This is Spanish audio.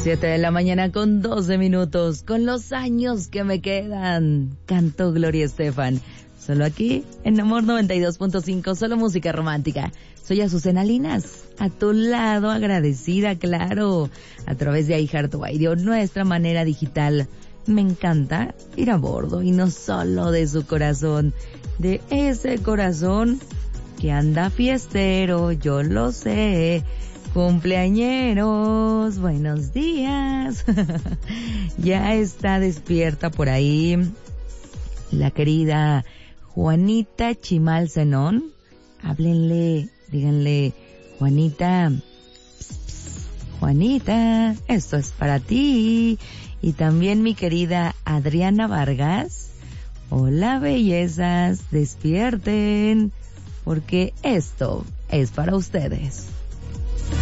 7 de la mañana con 12 minutos, con los años que me quedan. Cantó Gloria Estefan. Solo aquí, en Amor 92.5, solo música romántica. Soy Azucena Linas, a tu lado, agradecida, claro, a través de iHeartRadio, nuestra manera digital. Me encanta ir a bordo, y no solo de su corazón, de ese corazón que anda fiestero, yo lo sé. Cumpleañeros, buenos días. Ya está despierta por ahí la querida Juanita Chimal Zenón. Háblenle, díganle, Juanita, Juanita, esto es para ti. Y también mi querida Adriana Vargas. Hola, bellezas, despierten, porque esto es para ustedes.